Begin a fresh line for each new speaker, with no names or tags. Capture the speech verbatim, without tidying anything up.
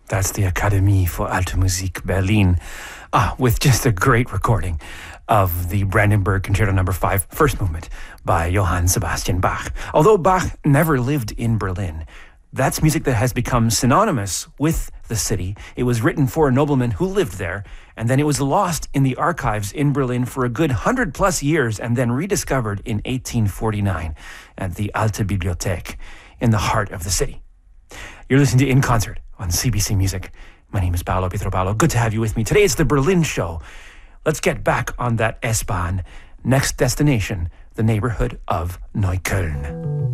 That's the Akademie für Alte Musik Berlin, ah, with just a great recording of the Brandenburg Concerto Number Five, first movement by Johann Sebastian Bach. Although Bach never lived in Berlin, that's music that has become synonymous with the city. It was written for a nobleman who lived there, and then it was lost in the archives in Berlin for a good hundred plus years, and then rediscovered in eighteen forty-nine at the Alte Bibliothek in the heart of the city. You're listening to In Concert on C B C Music. My name is Paolo Pietropalo. Good to have you with me. Today it's the Berlin Show. Let's get back on that S-Bahn. Next destination, the neighborhood of Neukölln.